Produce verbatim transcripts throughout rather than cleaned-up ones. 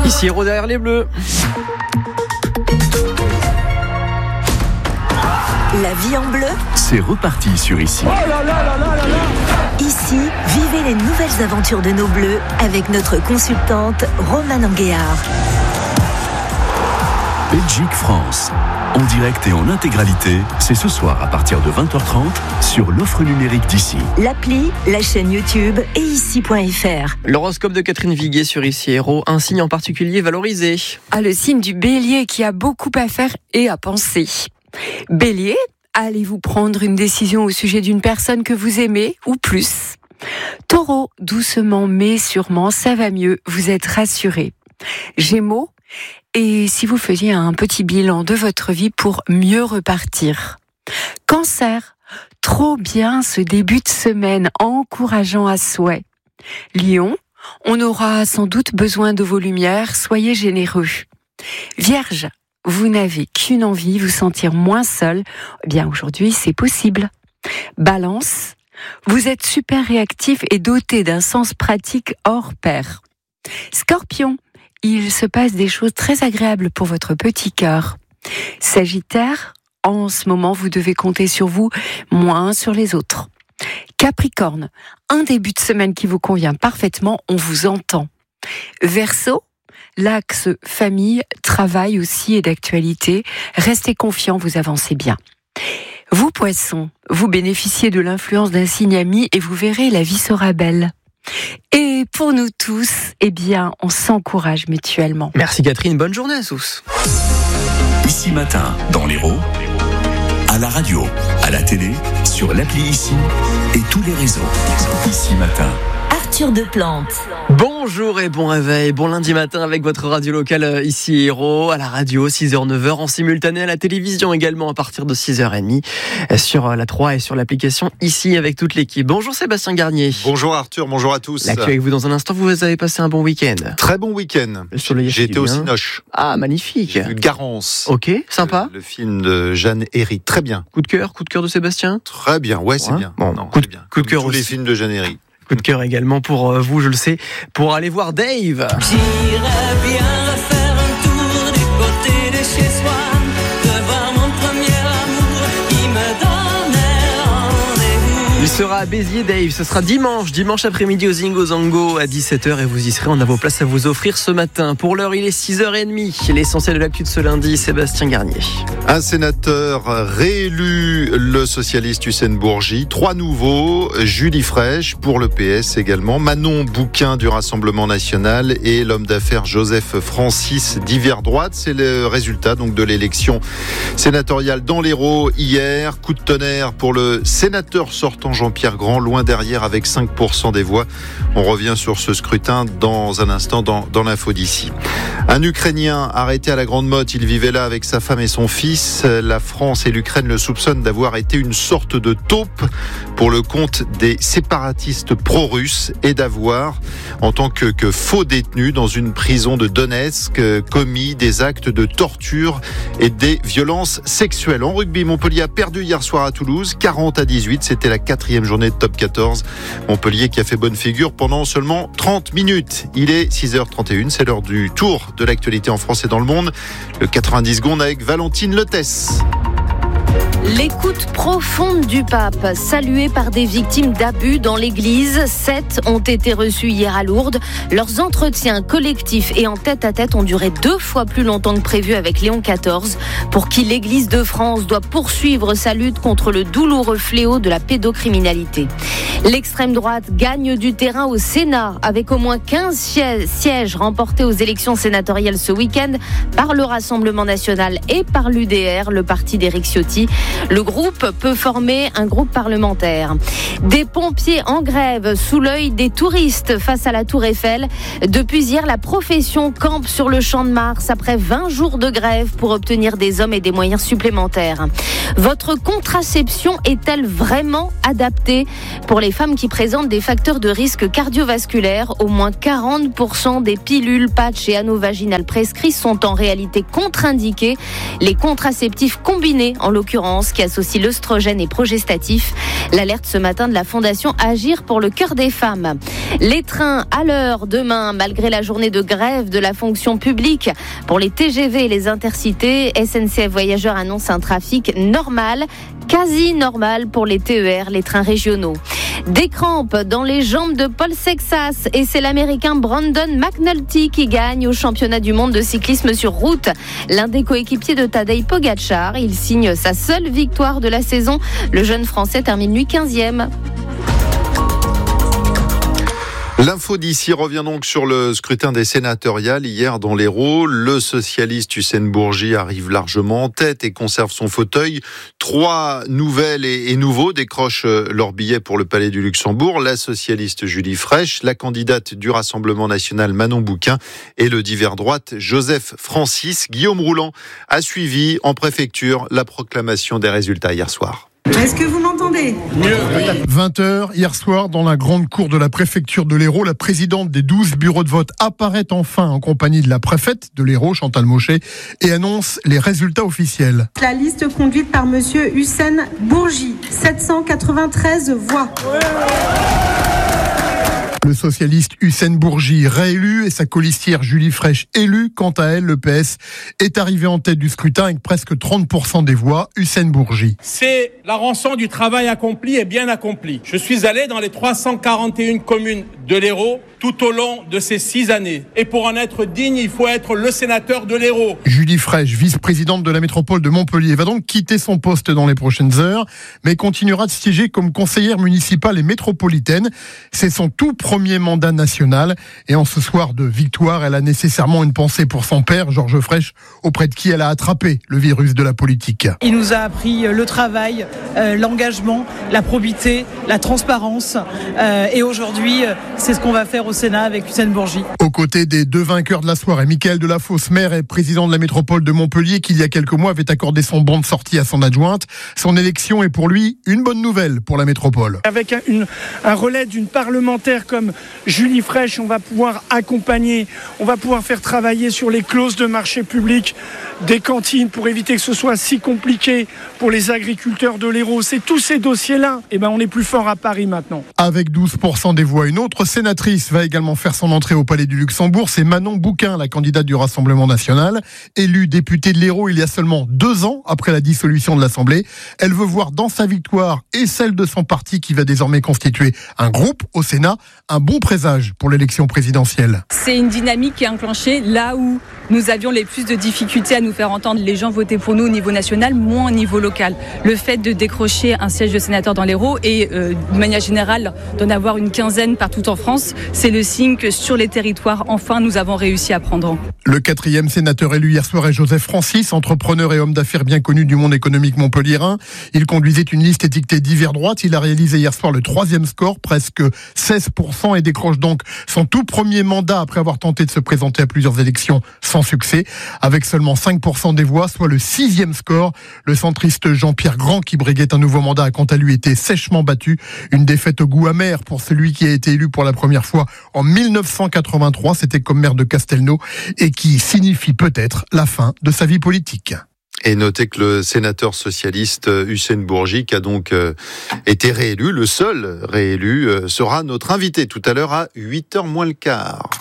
Ici Héros derrière les Bleus. La vie en bleu, c'est reparti sur Ici. Oh là là là là là là. Ici, vivez les nouvelles aventures de nos Bleus avec notre consultante Romane Anguéard. Belgique-France, en direct et en intégralité, c'est ce soir à partir de vingt heures trente sur l'offre numérique d'Ici. L'appli, la chaîne YouTube et ici point f r. L'horoscope de Catherine Viguier sur Ici Héros, un signe en particulier valorisé. Ah, le signe du Bélier qui a beaucoup à faire et à penser. Bélier, allez-vous prendre une décision au sujet d'une personne que vous aimez ou plus? Taureau, doucement mais sûrement, ça va mieux, vous êtes rassuré. Gémeaux, et si vous faisiez un petit bilan de votre vie pour mieux repartir? Cancer, trop bien ce début de semaine, encourageant à souhait. Lion, on aura sans doute besoin de vos lumières, soyez généreux. Vierge, vous n'avez qu'une envie, vous sentir moins seul. Eh bien, aujourd'hui, c'est possible. Balance, vous êtes super réactif et doté d'un sens pratique hors pair. Scorpion, il se passe des choses très agréables pour votre petit cœur. Sagittaire, en ce moment, vous devez compter sur vous, moins sur les autres. Capricorne, un début de semaine qui vous convient parfaitement, on vous entend. Verseau, l'axe famille, travail aussi est d'actualité. Restez confiants, vous avancez bien. Vous, Poissons, vous bénéficiez de l'influence d'un signe ami et vous verrez, la vie sera belle. Et pour nous tous, eh bien, on s'encourage mutuellement. Merci Catherine, bonne journée à tous. Ici Matin, dans l'Héros, à la radio, à la télé, sur l'appli Ici et tous les réseaux. Ici Matin. Arthur Deplante. Bonjour et bon réveil, bon lundi matin avec votre radio locale Ici Héros, à la radio six heures neuf heures, en simultané à la télévision également à partir de six heures trente sur la trois et sur l'application Ici avec toute l'équipe. Bonjour Sébastien Garnier. Bonjour Arthur, bonjour à tous. L'actu avec vous dans un instant, vous avez passé un bon week-end. Très bon week-end. J'ai été au Cinoche. Ah, magnifique. J'ai vu Garance. Ok, sympa. Le, le film de Jeanne Herry, très bien. Coup de cœur, coup de cœur de Sébastien. Très bien, ouais, c'est ouais. bien. Bon, non, coup de, c'est bien. Coup de cœur tous aussi. les films de Jeanne Herry. Coup de cœur également pour vous, je le sais, pour aller voir Dave. J'irais bien refaire un tour du côté de chez soi, de voir mon premier amour qui me donnait rendez-vous. Il sera à Béziers, Dave. Ce sera dimanche, dimanche après-midi au Zingo Zango à dix-sept heures et vous y serez. On a vos places à vous offrir ce matin. Pour l'heure, il est six heures trente. L'essentiel de l'actu de ce lundi, Sébastien Garnier. Un sénateur réélu, le socialiste Hussein Bourgi. Trois nouveaux, Julie Fraîche pour le P S également, Manon Bouquin du Rassemblement National et l'homme d'affaires Joseph Francis d'Hiver Droite. C'est le résultat donc de l'élection sénatoriale dans l'Hérault hier. Coup de tonnerre pour le sénateur sortant Jean-Pierre Grand, loin derrière avec cinq pour cent des voix. On revient sur ce scrutin dans un instant dans, dans l'info d'ici. Un Ukrainien arrêté à la Grande Motte, il vivait là avec sa femme et son fils. La France et l'Ukraine le soupçonnent d'avoir été une sorte de taupe pour le compte des séparatistes pro-russes et d'avoir, en tant que, que faux détenu dans une prison de Donetsk, commis des actes de torture et des violences sexuelles. En rugby, Montpellier a perdu hier soir à Toulouse, quarante à dix-huit. C'était la quatrième journée de top quatorze. Montpellier qui a fait bonne figure pendant seulement trente minutes. Il est six heures trente et une, c'est l'heure du tour de l'actualité en France et dans le monde. Le quatre-vingt-dix secondes avec Valentine Letesse. L'écoute profonde du pape, salué par des victimes d'abus dans l'église. Sept ont été reçus hier à Lourdes. Leurs entretiens collectifs et en tête-à-tête ont duré deux fois plus longtemps que prévu avec Léon quatorze, pour qui l'église de France doit poursuivre sa lutte contre le douloureux fléau de la pédocriminalité. L'extrême droite gagne du terrain au Sénat, avec au moins quinze sièges remportés aux élections sénatoriales ce week-end par le Rassemblement National et par l'U D R, le parti d'Éric Ciotti. Le groupe peut former un groupe parlementaire. Des pompiers en grève sous l'œil des touristes face à la Tour Eiffel. Depuis hier, la profession campe sur le Champ de Mars après vingt jours de grève pour obtenir des hommes et des moyens supplémentaires. Votre contraception est-elle vraiment adaptée pour les femmes qui présentent des facteurs de risque cardiovasculaire? Au moins quarante pour cent des pilules, patchs et anneaux vaginales prescrits sont en réalité contre-indiqués. Les contraceptifs combinés, en l'occurrence, substance qui associe l'œstrogène et progestatif. L'alerte ce matin de la fondation Agir pour le cœur des femmes. Les trains à l'heure demain, malgré la journée de grève de la fonction publique. Pour les T G V et les intercités, S N C F Voyageurs annonce un trafic normal, quasi normal pour les T E R, les trains régionaux. Des crampes dans les jambes de Paul Sexas et c'est l'Américain Brandon McNulty qui gagne au championnat du monde de cyclisme sur route. L'un des coéquipiers de Tadej Pogačar, il signe sa seule victoire de la saison. Le jeune Français termine lui quinzième. L'info d'ici revient donc sur le scrutin des sénatoriales. Hier, dans l'Hérault, le socialiste Hussein Bourgi arrive largement en tête et conserve son fauteuil. Trois nouvelles et, et nouveaux décrochent leur billet pour le Palais du Luxembourg. La socialiste Julie Fraîche, la candidate du Rassemblement national Manon Bouquin et le divers droite Joseph Francis. Guillaume Rouland a suivi en préfecture la proclamation des résultats hier soir. Est-ce que vous m'entendez ? vingt heures, hier soir, dans la grande cour de la préfecture de l'Hérault, la présidente des douze bureaux de vote apparaît enfin en compagnie de la préfète de l'Hérault, Chantal Mochet, et annonce les résultats officiels. La liste conduite par monsieur Hussein Bourgi, sept cent quatre-vingt-treize voix. Le socialiste Hussein Bourgi réélu et sa colistière Julie Fraîche élue. Quant à elle, le P S est arrivé en tête du scrutin avec presque trente pour cent des voix. Hussein Bourgi. C'est la rançon du travail accompli et bien accompli. Je suis allé dans les trois cent quarante et une communes de l'Hérault tout au long de ces six années. Et pour en être digne, il faut être le sénateur de l'Hérault. Julie Fraîche, vice-présidente de la métropole de Montpellier, va donc quitter son poste dans les prochaines heures, mais continuera de siéger comme conseillère municipale et métropolitaine. C'est son tout premier mandat national. Et en ce soir de victoire, elle a nécessairement une pensée pour son père, Georges Fraîche, auprès de qui elle a attrapé le virus de la politique. Il nous a appris le travail, euh, l'engagement, la probité, la transparence. Euh, et aujourd'hui, c'est ce qu'on va faire au Sénat avec Hussein Bourgi. Aux côtés des deux vainqueurs de la soirée, Michael Delafosse, maire et président de la métropole de Montpellier, qui il y a quelques mois avait accordé son bon de sortie à son adjointe. Son élection est pour lui une bonne nouvelle pour la métropole. Avec un, une, un relais d'une parlementaire comme Julie Fraîche, on va pouvoir accompagner, on va pouvoir faire travailler sur les clauses de marché public des cantines pour éviter que ce soit si compliqué pour les agriculteurs de l'Hérault. C'est tous ces dossiers-là. Et ben, on est plus fort à Paris maintenant. Avec douze pour cent des voix, une autre sénatrice va également faire son entrée au Palais du Luxembourg. C'est Manon Bouquin, la candidate du Rassemblement national, élue députée de l'Hérault il y a seulement deux ans après la dissolution de l'Assemblée. Elle veut voir dans sa victoire et celle de son parti, qui va désormais constituer un groupe au Sénat, un bon présage pour l'élection présidentielle. C'est une dynamique qui est enclenchée là où nous avions les plus de difficultés à nous faire entendre. Les gens votaient pour nous au niveau national, moins au niveau local. Le fait de décrocher un siège de sénateur dans l'Hérault et euh, de manière générale d'en avoir une quinzaine partout en France, c'est le signe que sur les territoires, enfin, nous avons réussi à prendre. Le quatrième sénateur élu hier soir est Joseph Francis, entrepreneur et homme d'affaires bien connu du monde économique montpelliérain. Il conduisait une liste étiquetée divers droite. Il a réalisé hier soir le troisième score, presque seize pour cent, et décroche donc son tout premier mandat après avoir tenté de se présenter à plusieurs élections sans succès. Avec seulement cinq pour cent des voix, soit le sixième score, le centriste Jean-Pierre Grand, qui briguait un nouveau mandat, a quant à lui été sèchement battu. Une défaite au goût amer pour celui qui a été élu pour la première fois en mille neuf cent quatre-vingt-trois. C'était comme maire de Castelnau et qui signifie peut-être la fin de sa vie politique. Et notez que le sénateur socialiste Hussein Bourgi, qui a donc euh, été réélu, le seul réélu, euh, sera notre invité tout à l'heure à huit heures moins le quart.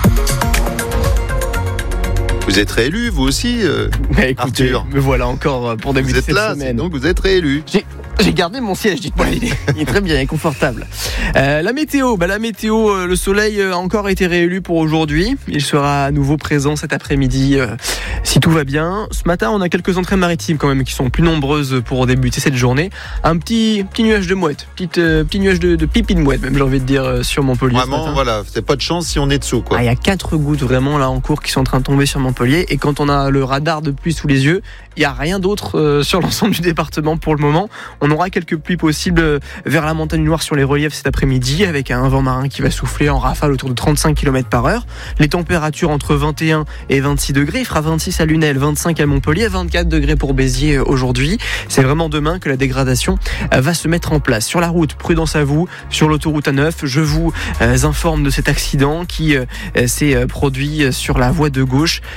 Vous êtes réélu, vous aussi, euh, bah, écoutez, Arthur. Me voilà encore pour débuter cette là, semaine. Donc vous êtes réélu. J'ai, j'ai gardé mon siège, dites-moi. Il est, il est très bien, il est confortable. Euh, la météo, bah, la météo, euh, le soleil a encore été réélu pour aujourd'hui. Il sera à nouveau présent cet après-midi, euh, si tout va bien. Ce matin, on a quelques entrées maritimes quand même qui sont plus nombreuses pour débuter cette journée. Un petit, petit nuage de mouette, petit, euh, petit nuage de, de pipi de mouette, même j'ai envie de dire, euh, sur Montpellier. Vraiment, voilà, c'est pas de chance si on est dessous, quoi. Ah, il y a quatre gouttes vraiment là en cours qui sont en train de tomber sur Montpellier. Et quand on a le radar de pluie sous les yeux, il n'y a rien d'autre euh, sur l'ensemble du département pour le moment. On aura quelques pluies possibles vers la montagne noire sur les reliefs cet après-midi, avec un vent marin qui va souffler en rafale autour de trente-cinq kilomètres par heure. Les températures entre vingt et un et vingt-six degrés. Il fera vingt-six à Lunel, vingt-cinq à Montpellier, vingt-quatre degrés pour Béziers aujourd'hui. C'est vraiment demain que la dégradation va se mettre en place. Sur la route, prudence à vous. Sur l'autoroute A neuf, je vous informe de cet accident qui s'est produit sur la voie de gauche.